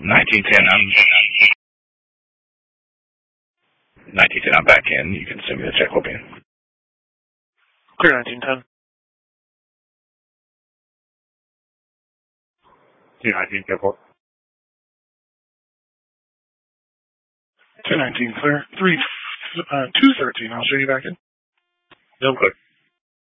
1910, 1910, I'm back in. You can send me the check copy. Clear 1910. 219, check copy. 219 clear. 213, I'll show you back in. No, good.